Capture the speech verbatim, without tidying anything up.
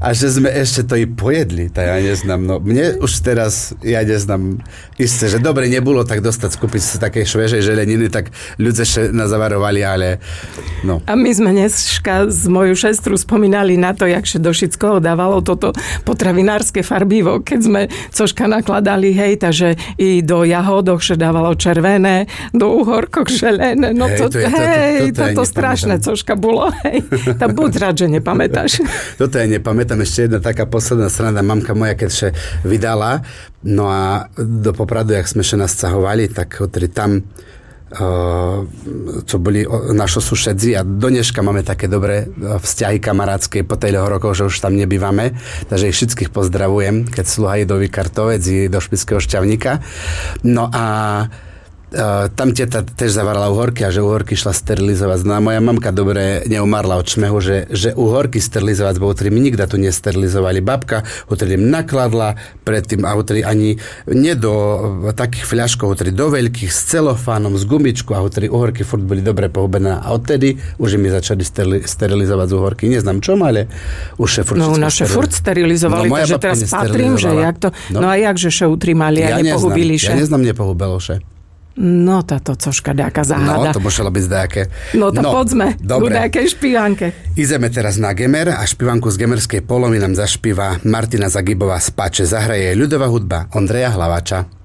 A že sme ešte to i pojedli, tak ja neznám. No, mne už teraz, ja neznám isté, že dobre nebolo tak dostať skúpiť sa také švežej želeniny, tak ľudia ešte nazavarovali, ale no. A my sme dneska s moju šestru spomínali na to, jak do Šického dávalo toto potravinárske farbivo, keď sme cožka nakladali, hej, takže i do jahodok še dávalo červené, do uhorkok želené, no hej, to, to, je, hej, to, to, to, toto strašné cožka bolo, hej. Tá buď rád, že nepamätáš. Toto ja nepamätám. Ešte jedna taká posledná strana. Mamka moja, keď še vydala, no a do Popradu, jak sme še nascahovali, tak otri tam uh, čo boli našo sušedzi a do dneška máme také dobré vzťahy kamarátske po tejto rokov, že už tam nebývame. Takže ich všetkých pozdravujem, keď sluhajú do Vykartovec i do Špišského Šťavníka. No a Uh, tam teta tež zavarala uhorky a že uhorky šla sterilizovať. No a moja mamka dobre neumarla od šmehu, že, že uhorky sterilizovať, bo utri my nikdy tu nesterilizovali. Babka utri im nakladla predtým a utri ani nie do takých fľaškov, utri do veľkých s celofánom, s gumičku a utri uhorky furt boli dobre pohubené. A odtedy už mi začali sterili, sterilizovať z uhorky. Neznám čom, ale už še furt no naše steril... furt sterilizovali, no, takže teraz patrím, že jak to... No, no a jak, že še utri mali a ja nepohubili še? Ja neznám, nepohubilo še. No, táto cožka dáka záhada. No, to muselo byť zdáke. No, to no, poďme. Dobre. Dákej špívánke. Ideme teraz na Gemer a špívánku z Gemerskej Polomy nám zašpíva Martina Zagibová z Pače. Zahraje ľudová hudba Ondreja Hlavača.